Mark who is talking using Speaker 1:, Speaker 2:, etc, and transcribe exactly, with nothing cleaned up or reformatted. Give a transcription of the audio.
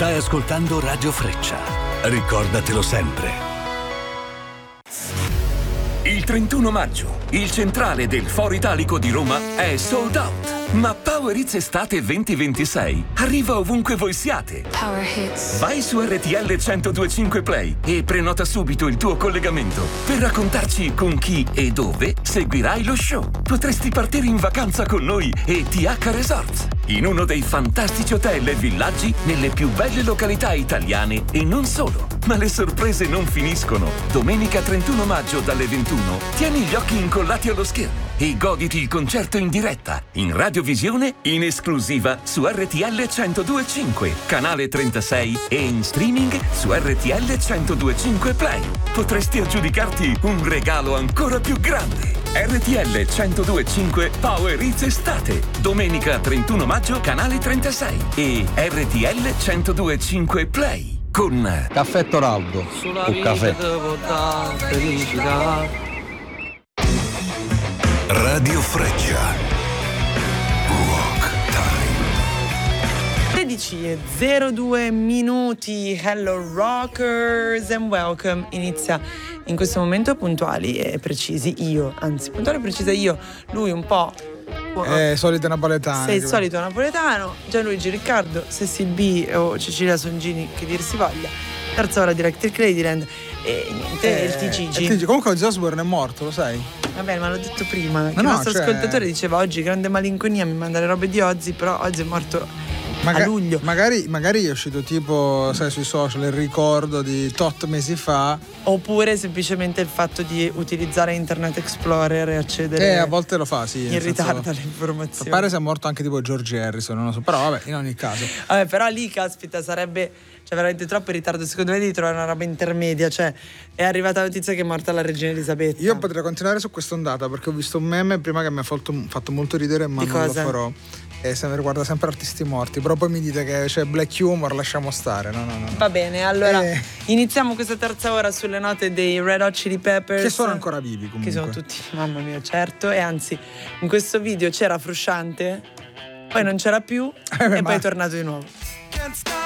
Speaker 1: Stai ascoltando Radio Freccia. Ricordatelo sempre.
Speaker 2: Il trentuno maggio, il centrale del Foro Italico di Roma è sold out. Ma Power Hits Estate venti ventisei arriva ovunque voi siate.
Speaker 3: Power Hits.
Speaker 2: Vai su R T L centodue e cinque Play e prenota subito il tuo collegamento per raccontarci con chi e dove seguirai lo show. Potresti partire in vacanza con noi e T H Resorts, in uno dei fantastici hotel e villaggi nelle più belle località italiane e non solo. Ma le sorprese non finiscono. Domenica trentuno maggio dalle ventuno tieni gli occhi incollati allo schermo e goditi il concerto in diretta, in radiovisione, in esclusiva su R T L centodue e cinque, canale trentasei e in streaming su R T L centodue e cinque Play. Potresti aggiudicarti un regalo ancora più grande. R T L centodue e cinque Power Hits Estate, domenica trentuno maggio, canale trentasei e R T L centodue e cinque Play con
Speaker 4: Caffè Toraldo o caffè.
Speaker 1: Radio Freccia. Rock Time.
Speaker 5: tredici e zero due minuti. Hello rockers and welcome. Inizia in questo momento puntuali e precisi io, anzi puntuale e precisa io, lui un po'
Speaker 6: Eh, solito napoletano.
Speaker 5: sei il solito napoletano, Gianluigi Riccardo, Cecil B o Cecilia Songini, che dir si voglia. Terza ora Director Ladyland e niente,
Speaker 6: Eh,
Speaker 5: il T G G.
Speaker 6: il T G. Comunque Ozzy Osbourne è morto, lo sai?
Speaker 5: Vabbè, ma l'ho detto prima, che
Speaker 6: no,
Speaker 5: il nostro
Speaker 6: cioè-
Speaker 5: ascoltatore diceva oggi grande malinconia, mi manda le robe di Ozzy, però Ozzy è morto
Speaker 6: Maga-
Speaker 5: a luglio.
Speaker 6: Magari, magari è uscito tipo, sai, sui social il ricordo di tot mesi fa.
Speaker 5: Oppure semplicemente il fatto di utilizzare Internet Explorer e accedere
Speaker 6: Eh, a volte lo fa, sì.
Speaker 5: in
Speaker 6: nel senso-
Speaker 5: ritardo alle informazioni.
Speaker 6: Pare sia morto anche tipo George Harrison, non lo so. Però vabbè, in ogni caso.
Speaker 5: Vabbè, però lì, caspita, sarebbe cioè veramente troppo in ritardo. Secondo me devi trovare una roba intermedia. Cioè, è arrivata la notizia che è morta la regina Elisabetta.
Speaker 6: Io potrei continuare su quest'ondata perché ho visto un meme prima che mi ha fatto, fatto molto ridere, ma
Speaker 5: Di
Speaker 6: non
Speaker 5: cosa?
Speaker 6: lo farò. E se riguarda sempre artisti morti, però poi mi dite che c'è black humor, lasciamo stare. No, no, no. no.
Speaker 5: Va bene, allora
Speaker 6: Eh.
Speaker 5: iniziamo questa terza ora sulle note dei Red Hot Chili Peppers.
Speaker 6: Che sono ancora vivi comunque.
Speaker 5: Che sono tutti, mamma mia, certo. E anzi, in questo video c'era Frusciante, poi non c'era più
Speaker 6: Eh, beh,
Speaker 5: e
Speaker 6: ma-
Speaker 5: poi è tornato di nuovo.
Speaker 7: Can't stop